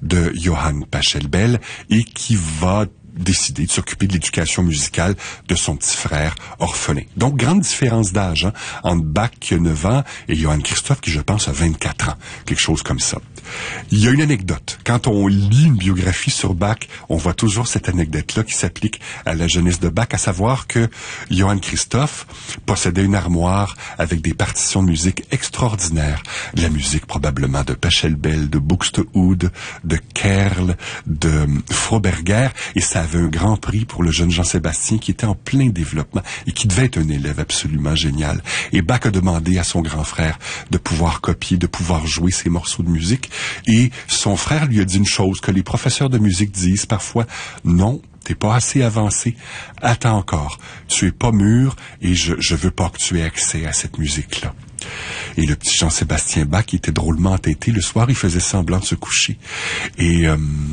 de Johann Pachelbel et qui va décidé de s'occuper de l'éducation musicale de son petit frère orphelin. Donc, grande différence d'âge entre Bach qui a 9 ans et Johann Christoph qui, je pense, a 24 ans. Quelque chose comme ça. Il y a une anecdote. Quand on lit une biographie sur Bach, on voit toujours cette anecdote-là qui s'applique à la jeunesse de Bach, à savoir que Johann Christoph possédait une armoire avec des partitions de musique extraordinaires. De la musique probablement de Pachelbel, de Buxtehude, de Kerl, de Froberger, et ça avait un grand prix pour le jeune Jean-Sébastien qui était en plein développement et qui devait être un élève absolument génial. Et Bach a demandé à son grand frère de pouvoir copier, de pouvoir jouer ces morceaux de musique. Et son frère lui a dit une chose que les professeurs de musique disent parfois: non, t'es pas assez avancé, attends encore, tu es pas mûr et je veux pas que tu aies accès à cette musique-là. Et le petit Jean-Sébastien Bach, qui était drôlement entêté, le soir, il faisait semblant de se coucher. Et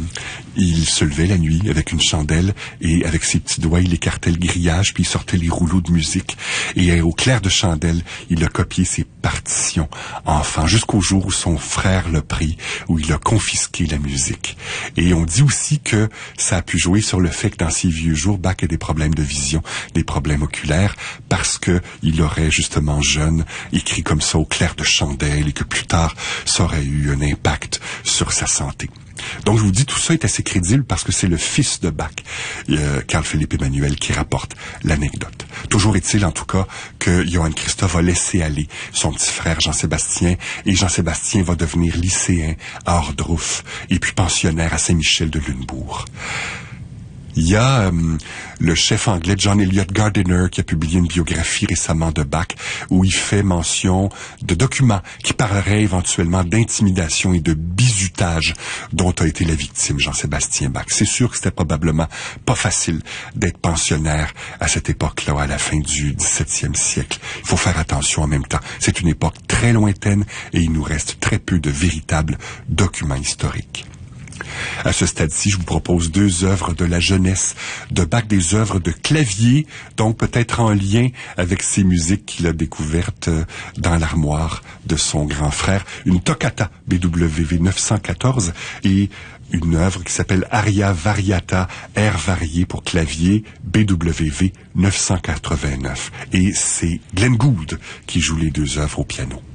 il se levait la nuit avec une chandelle et avec ses petits doigts, il écartait le grillage, puis il sortait les rouleaux de musique. Et au clair de chandelle, il a copié ses partitions enfant, jusqu'au jour où son frère l'a pris, où il a confisqué la musique. Et on dit aussi que ça a pu jouer sur le fait que dans ses vieux jours, Bach a des problèmes de vision, des problèmes oculaires, parce que il aurait justement jeune écrit comme ça au clair de chandelle et que plus tard, ça aurait eu un impact sur sa santé. Donc, je vous dis, tout ça est assez crédible parce que c'est le fils de Bach, Carl-Philipp Emanuel, qui rapporte l'anecdote. Toujours est-il, en tout cas, que Johann Christoph a laissé aller son petit frère Jean-Sébastien, et Jean-Sébastien va devenir lycéen à Ohrdruf et puis pensionnaire à Saint-Michel de Lunebourg. Il y a le chef anglais John Eliot Gardiner qui a publié une biographie récemment de Bach où il fait mention de documents qui parleraient éventuellement d'intimidation et de bizutage dont a été la victime Jean-Sébastien Bach. C'est sûr que c'était probablement pas facile d'être pensionnaire à cette époque-là, à la fin du XVIIe siècle. Il faut faire attention en même temps. C'est une époque très lointaine et il nous reste très peu de véritables documents historiques. À ce stade-ci, je vous propose 2 œuvres de la jeunesse de Bach, des œuvres de clavier, donc peut-être en lien avec ces musiques qu'il a découvertes dans l'armoire de son grand frère. Une toccata BWV 914 et une œuvre qui s'appelle Aria Variata, air varié pour clavier, BWV 989. Et c'est Glenn Gould qui joue les 2 œuvres au piano.